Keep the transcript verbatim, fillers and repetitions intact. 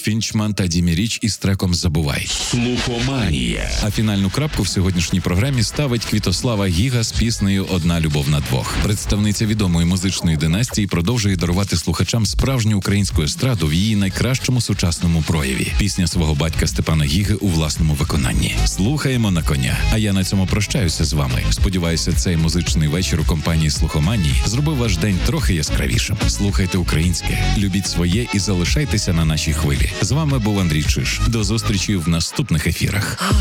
Фінчман та Дімі Річ із треком «Забувай». Слухоманія. А фінальну крапку в сьогоднішній програмі ставить Квітослава Гіга з піснею «Одна любов на двох». Представниця відомої музичної династії продовжує дарувати слухачам справжню українську естраду в її найкращому сучасному прояві. Пісня свого батька Степана Гіги у власному виконанні. Слухаємо на коня. А я на цьому прощаюся з вами. Сподіваюся, цей музичний вечір у компанії «Слухоманії» зробив ваш день трохи яскравішим. Слухайте українське, любіть своє і залишайтеся на нашій хвилі. З вами був Андрій Чиж. До зустрічі в наступних ефірах.